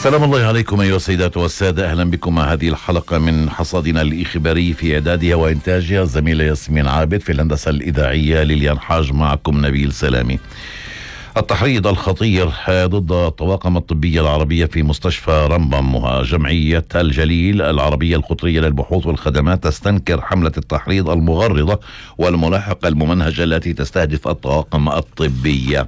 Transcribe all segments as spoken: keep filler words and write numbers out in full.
سلام الله عليكم أيها السيدات والسادة، أهلا بكم مع هذه الحلقة من حصادنا الإخباري، في إعدادها وإنتاجها الزميلة ياسمين عابد، في الهندسة الإذاعية ليليان حاج، معكم نبيل سلامي. التحريض الخطير ضد الطواقم الطبية العربية في مستشفى رمبم. جمعية الجليل العربية القطرية للبحوث والخدمات تستنكر حملة التحريض المغرضة والملاحقة الممنهجة التي تستهدف الطواقم الطبية.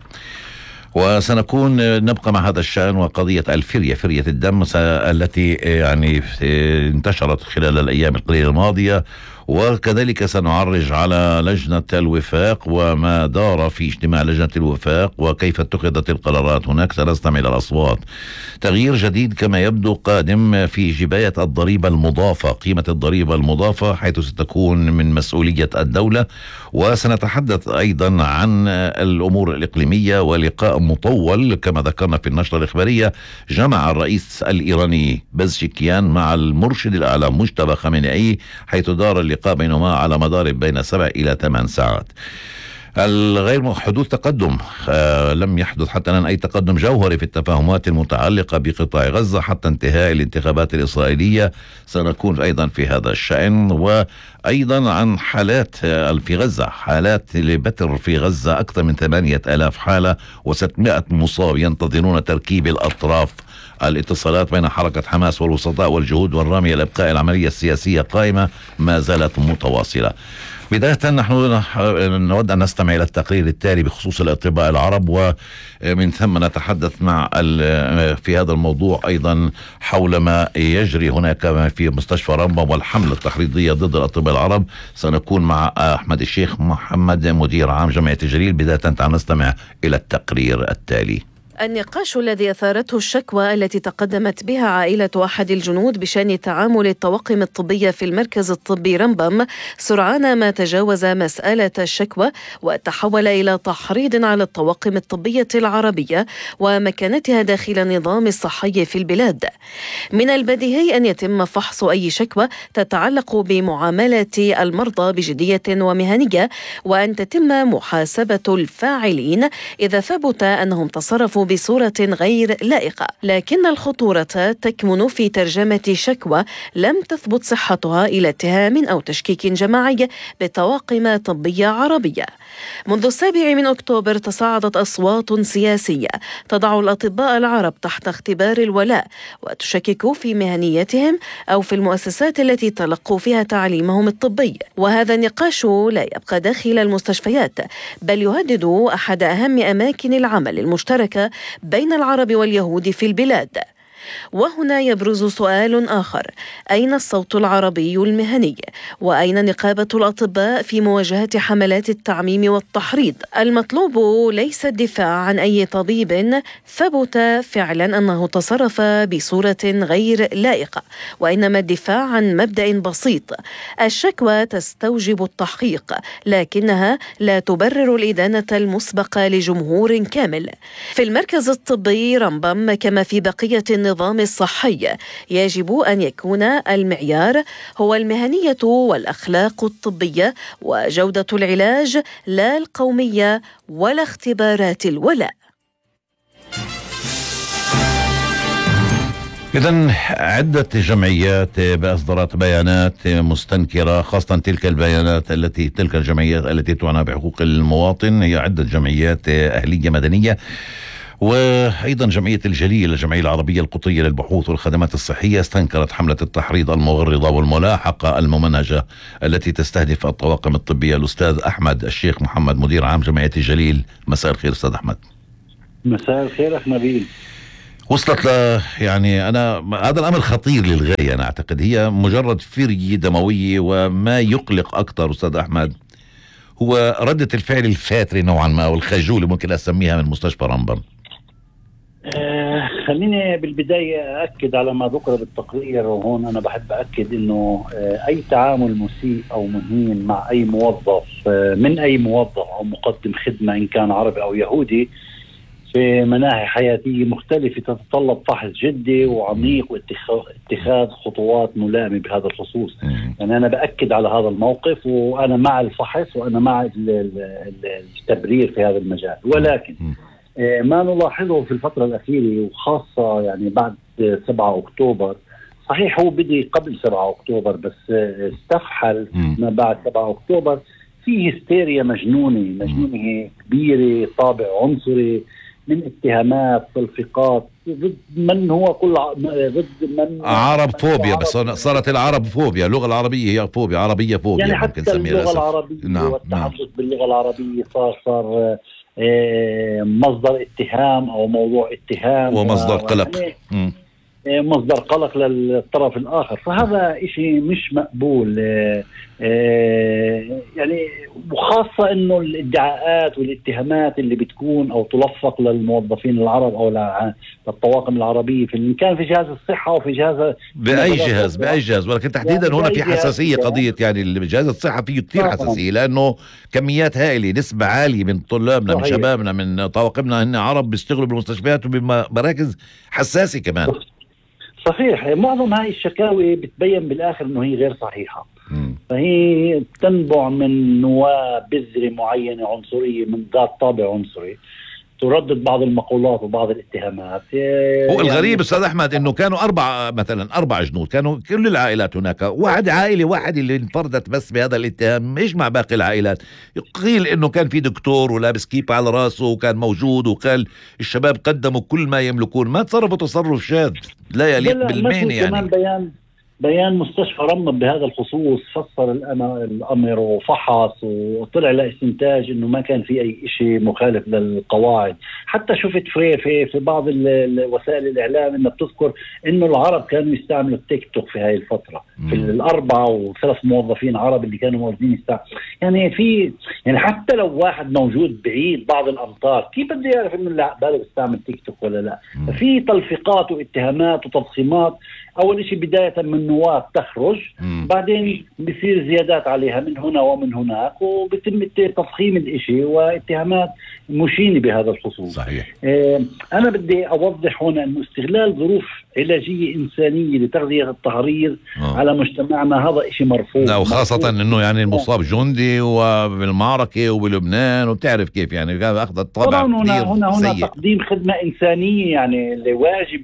وسنكون نبقى مع هذا الشأن وقضية الفرية، فرية الدم التي يعني انتشرت خلال الأيام القليلة الماضية، وكذلك سنعرج على لجنة الوفاق وما دار في اجتماع لجنة الوفاق وكيف اتخذت القرارات هناك. سنستمع إلى الأصوات. تغيير جديد كما يبدو قادم في جباية الضريبة المضافة، قيمة الضريبة المضافة حيث ستكون من مسؤولية الدولة. وسنتحدث أيضا عن الأمور الإقليمية، ولقاء مطول كما ذكرنا في النشرة الإخبارية جمع الرئيس الإيراني بزشكيان مع المرشد الأعلى مجتبى خامنئي، حيث دار اللقاء بينهما على مدار بين سبع إلى ثمان ساعات. الغير حدوث تقدم، آه لم يحدث حتى الآن أي تقدم جوهري في التفاهمات المتعلقة بقطاع غزة حتى انتهاء الانتخابات الإسرائيلية. سنكون أيضا في هذا الشأن، وأيضا عن حالات في غزة، حالات لبتر في غزة، أكثر من ثمانية آلاف حالة وستمائة مصاب ينتظرون تركيب الأطراف. الاتصالات بين حركة حماس والوسطاء والجهود والرامية لإبقاء العملية السياسية قائمة ما زالت متواصلة. بداية نحن نود أن نستمع إلى التقرير التالي بخصوص الأطباء العرب، ومن ثم نتحدث مع في هذا الموضوع أيضا حول ما يجري هناك في مستشفى رمبم والحملة التحريضية ضد الأطباء العرب. سنكون مع أحمد الشيخ محمد مدير عام جمعية الجليل. بداية نستمع إلى التقرير التالي. النقاش الذي أثارته الشكوى التي تقدمت بها عائلة أحد الجنود بشأن تعامل الطواقم الطبية في المركز الطبي رمبم سرعان ما تجاوز مسألة الشكوى وتحول إلى تحريض على الطواقم الطبية العربية ومكانتها داخل النظام الصحي في البلاد. من البديهي أن يتم فحص أي شكوى تتعلق بمعاملة المرضى بجدية ومهنية، وأن تتم محاسبة الفاعلين إذا ثبت أنهم تصرفوا بصورة غير لائقة. لكن الخطورة تكمن في ترجمة شكوى لم تثبت صحتها إلى اتهام أو تشكيك جماعي بطواقم طبية عربية. منذ السابع من أكتوبر تصاعدت أصوات سياسية تضع الأطباء العرب تحت اختبار الولاء وتشكك في مهنيتهم أو في المؤسسات التي تلقوا فيها تعليمهم الطبي. وهذا النقاش لا يبقى داخل المستشفيات، بل يهدد أحد أهم أماكن العمل المشتركة بين العرب واليهود في البلاد. وهنا يبرز سؤال آخر: أين الصوت العربي المهني؟ وأين نقابة الأطباء في مواجهة حملات التعميم والتحريض؟ المطلوب ليس الدفاع عن أي طبيب ثبت فعلا أنه تصرف بصورة غير لائقة، وإنما الدفاع عن مبدأ بسيط: الشكوى تستوجب التحقيق، لكنها لا تبرر الإدانة المسبقة لجمهور كامل. في المركز الطبي رمبم كما في بقية النظام الصحي يجب أن يكون المعيار هو المهنية والأخلاق الطبية وجودة العلاج، لا القومية ولا اختبارات الولاء. إذن عدة جمعيات أصدرت بيانات مستنكرة، خاصة تلك البيانات التي تلك الجمعيات التي تعنى بحقوق المواطن، هي عدة جمعيات أهلية مدنية، وأيضا جمعية الجليل الجمعية العربية القطرية للبحوث والخدمات الصحية استنكرت حملة التحريض المغرضة والملاحقة الممنهجة التي تستهدف الطواقم الطبية. الأستاذ أحمد الشيخ محمد مدير عام جمعية الجليل، مساء الخير أستاذ أحمد. مساء الخير أخ نبيل. وصلت ل يعني أنا هذا الأمر خطير للغاية، أنا أعتقد هي مجرد فرية دموية، وما يقلق أكثر أستاذ أحمد هو ردة الفعل الفاترة نوعا ما والخجولة ممكن أسميها من مستشفى رمبم. آه خليني بالبداية أكد على ما ذكر بالتقرير، وهون أنا بحب أكد إنه آه أي تعامل مسيء أو مهين مع أي موظف آه من أي موظف أو مقدم خدمة إن كان عربي أو يهودي في مناحي حياتية مختلفة تتطلب فحص جدي وعميق واتخاذ خطوات ملائمة بهذا الخصوص. يعني أنا بأكد على هذا الموقف، وأنا مع الفحص وأنا مع التبرير في هذا المجال. ولكن ما نلاحظه في الفترة الأخيرة وخاصة يعني بعد سبعة أكتوبر. صحيح هو بدي قبل سبعة أكتوبر بس استفحل ما بعد سبعة أكتوبر. في هستيريا مجنونة مجنونة كبيرة، طابع عنصري من اتهامات تلفيقات ضد من هو كل ع... ضد من عرب فوبيا. بس صارت العرب فوبيا، اللغة العربية هي فوبيا، عربية فوبيا يعني ممكن حتى نسميها. اللغة العربية نعم والتحدث نعم. باللغة العربية صار صار مصدر اتهام أو موضوع اتهام ومصدر قلق. و... مصدر قلق للطرف الآخر. فهذا إشي مش مقبول يعني، وخاصة إنه الادعاءات والاتهامات اللي بتكون أو تلفق للموظفين العرب أو للطواقم العربية في إن كان في جهاز الصحة أو في جهاز بأي جهاز بأي جهاز ولكن تحديدا يعني هنا في حساسية. قضية يعني جهاز الصحة فيه كثير حساسية لأنه كميات هائلة، نسبة عالية من طلابنا من شبابنا من طواقمنا هن عرب بيشتغلوا بالمستشفيات وبمراكز حساسة كمان. صحيح. معظم هاي الشكاوي بتبين بالآخر إنه هي غير صحيحة. م. فهي تنبع من نواة بذرة معينة عنصرية من ذات طابع عنصري تردد بعض المقولات وبعض الاتهامات. هو يعني الغريب أستاذ أحمد إنه كانوا أربع مثلا أربع جنود، كانوا كل العائلات هناك، واحد عائلة واحد اللي انفردت بس بهذا الاتهام، مش مع باقي العائلات. قيل إنه كان في دكتور ولابس كيب على راسه وكان موجود، وقال الشباب قدموا كل ما يملكون، ما تصرفوا تصرف شاذ لا يليق بالمهنة يعني. كمان بيان بيان مستشفى رمض بهذا الخصوص فسر الأمر وفحص وطلع لاستنتاج إنه ما كان في أي شيء مخالف للقواعد. حتى شفت في في, في بعض وسائل الإعلام إنها بتذكر إنه العرب كانوا يستعملوا التيك توك في هاي الفترة. مم. في الأربعة وثلاث موظفين عرب اللي كانوا موجودين يستعملوا يعني في يعني حتى لو واحد موجود بعيد بعض الأمتار كيف بده يعرف إنه لا باله بيستعمل تيك توك ولا لا؟ ففي تلفيقات واتهامات وتضخيمات. أول شيء بداية من نواة تخرج، مم. بعدين بيصير زيادات عليها من هنا ومن هناك، وبيتم تضخيم الإشي واتهامات مشينة بهذا الخصوص. صحيح. اه أنا بدي أوضح هنا أنه استغلال ظروف علاجية إنسانية لتغذية التحريض أوه. على مجتمعنا هذا إشي مرفوض. لا وخاصة أنه يعني المصاب جندي وبالمعركة وبلبنان وبتعرف كيف يعني أخذ الطابع هنا هنا هنا تقديم خدمة إنسانية يعني واجب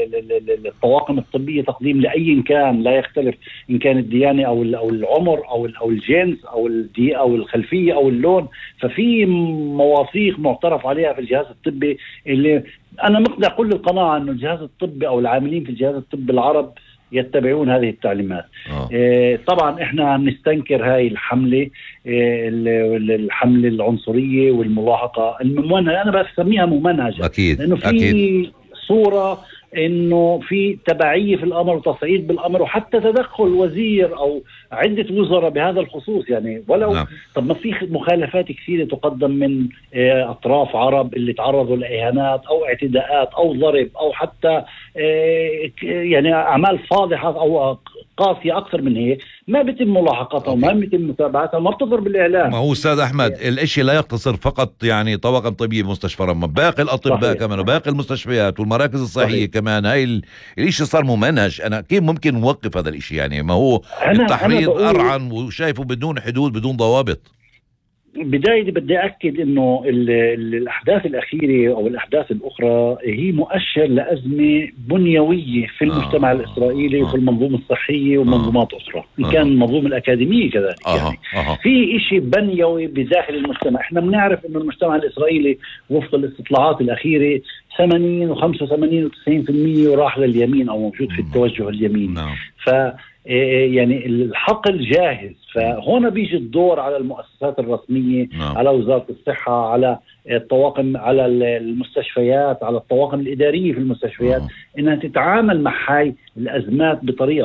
الطواقم الطبية تقديم لأي كان لا يختلف إن كان الديانة أو أو العمر أو أو الجنس أو الدي أو الخلفية أو اللون. ففي مواثيق معترف عليها في الجهاز الطبي اللي أنا مقنع كل القناعة إنه الجهاز الطبي أو العاملين في الجهاز الطبي العرب يتبعون هذه التعليمات. إيه طبعا إحنا نستنكر هاي الحملة إيه الحملة العنصرية والملاحقة الممنهجة. أنا بسميها ممنهجة أكيد لأنه في أكيد. صورة إنه في تبعية في الأمر وتصعيد بالأمر وحتى تدخل وزير أو عدة وزراء بهذا الخصوص يعني ولو نعم. طب ما في مخالفات كثيرة تقدم من أطراف عرب اللي تعرضوا لإهانات أو اعتداءات أو ضرب أو حتى يعني أعمال فاضحة أو قاسية أكثر من هيك ما بيتم ملاحقتها وما بيتم متابعتها وما بتظهر بالإعلام. ما هو أستاذ أحمد الاشي لا يقتصر فقط يعني طواقم طبية مستشفى رمض، باقي الأطباء صحيح. كمان وباقي المستشفيات والمراكز الصحية صحيح. كمان هاي الاشي صار ممنهج. أنا كيف ممكن نوقف هذا الاشي يعني؟ ما هو أنا التحريض أنا أرعن وشايفه بدون حدود بدون ضوابط. بداية بدي أكد إنه الأحداث الأخيرة أو الأحداث الأخرى هي مؤشر لأزمة بنيوية في المجتمع آه الإسرائيلي آه وفي المنظومة الصحية ومنظومات آه أخرى إن آه كان المنظومة الأكاديمية كذلك آه يعني آه في إشي بنيوي بداخل المجتمع. إحنا بنعرف إنه المجتمع الإسرائيلي وفق الاستطلاعات الأخيرة ثمانين وخمسة وثمانين وتسعين في المية وراح لليمين أو موجود في التوجه اليمين. آه ف يعني الحقل جاهز. فهنا بيجي الدور على المؤسسات الرسمية نعم. على وزارة الصحة، على الطواقم، على المستشفيات، على الطواقم الإدارية في المستشفيات نعم. إنها تتعامل مع هاي الأزمات بطريقة